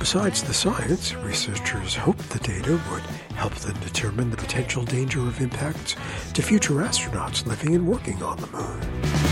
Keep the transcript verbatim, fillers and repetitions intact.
Besides the science, researchers hoped the data would help them determine the potential danger of impacts to future astronauts living and working on the moon.